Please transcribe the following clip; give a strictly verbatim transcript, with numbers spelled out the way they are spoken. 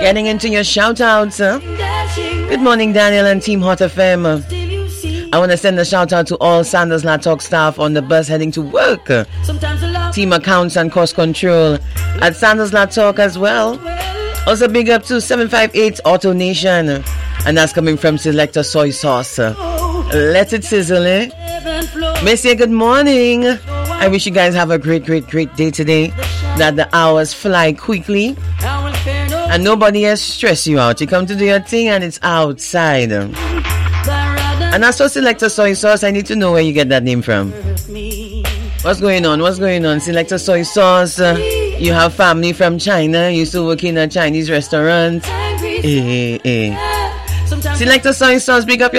Getting into your shout-outs. Huh? Good morning, Daniel and Team Hot F M. I want to send a shout-out to all Sanders Latalk staff on the bus heading to work. Team accounts and cost control at Sanders Latalk as well. Also big up to seven five eight Auto Nation. And that's coming from Selector Soy Sauce. Let it sizzle, eh? May say good morning. I wish you guys have a great, great, great day today. That the hours fly quickly. And nobody has stressed you out. You come to do your thing and it's outside. And also Selector Soy Sauce, I need to know where you get that name from. What's going on? What's going on? Selector Soy Sauce. Uh, you have family from China. You used to work in a Chinese restaurant. Eh, eh. Selector Soy Sauce, big up your